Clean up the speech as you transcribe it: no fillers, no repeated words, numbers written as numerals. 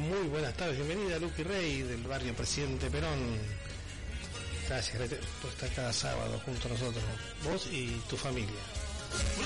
Muy buenas tardes, bienvenida Luqui Rey del barrio Presidente Perón. Gracias por estar cada sábado junto a nosotros, vos y tu familia.